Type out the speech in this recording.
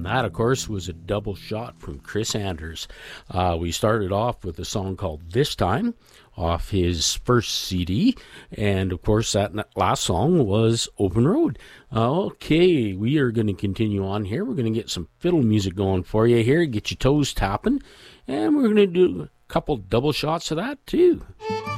that, of course, was a double shot from Chris Anders. We started off with a song called This Time off his first CD, and of course that last song was Open Road. Okay, we are going to continue on here. We're going to get some fiddle music going for you here, get your toes tapping, and we're going to do a couple double shots of that too.